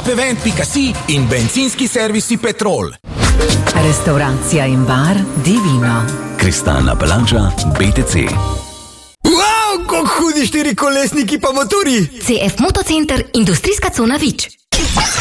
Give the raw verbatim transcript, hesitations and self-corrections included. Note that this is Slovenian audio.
shopevent pika si in bencinski servisi Petrol. Restauracija in bar Divino. Kristalna palača B T C. Wow, kako hudi štirikolesniki pa motori! C F Motocenter, industrijska cona Vič.